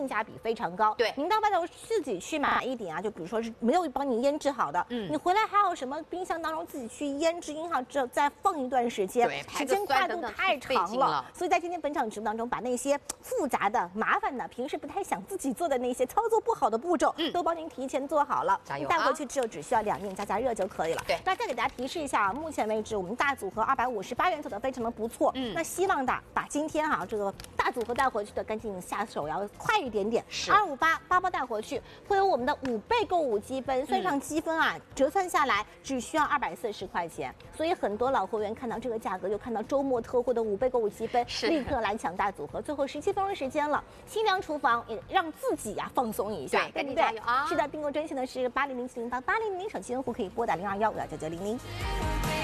性价比非常高。 对， 您到外头自己去买一点啊，就比如说是没有帮你腌制好的，你回来还有什么冰箱当中自己去腌制好之后再放一段时间，时间跨度太长了。所以在今天本场直播当中，把那些复杂的、麻烦的、平时不太想自己做的那些操作不好的步骤，都帮您提前做好了。 加油！ 带回去之后只需要2面加热就可以了。 对， 那再给大家提示一下啊，目前为止我们大组合258元走得非常的不错。那希望把今天这个大组合带回去的，赶紧下手要快一点点。 是 258八包带回去，会有我们的5倍购物积分，算上积分啊，折算下来只需要240块钱。所以很多老会员看到这个价格，又看到周末特惠的5倍购物积分，立刻来抢大组合。最后17分钟时间了，清凉厨房也让自己放松一下，对不对？是的，订购专线呢是8007088000，手机用户可以拨打021-5199000。